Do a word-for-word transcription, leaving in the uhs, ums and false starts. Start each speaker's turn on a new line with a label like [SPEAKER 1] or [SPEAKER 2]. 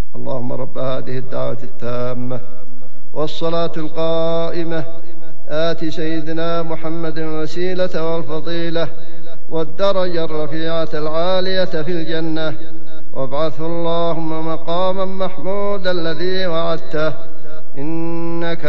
[SPEAKER 1] اللهم رب هذه الدعوة التامة والصلاة القائمة آت سيدنا محمد الوسيلة والفضيلة والدرجة الرفيعة العالية في الجنة، وابعثه اللهم مقاما محمودا الذي وعدته إنك